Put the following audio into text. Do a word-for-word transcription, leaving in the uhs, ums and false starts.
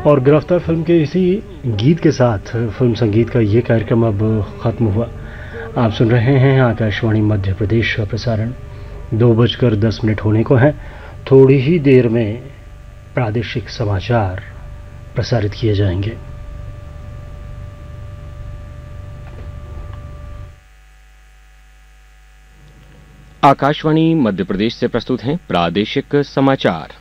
और गिरफ्तार फिल्म के इसी गीत के साथ फिल्म संगीत का ये कार्यक्रम अब खत्म हुआ। आप सुन रहे हैं आकाशवाणी मध्य प्रदेश का प्रसारण। दो बजकर दस मिनट होने को हैं। थोड़ी ही देर में प्रादेशिक समाचार प्रसारित किए जाएंगे। आकाशवाणी मध्य प्रदेश से प्रस्तुत हैं प्रादेशिक समाचार।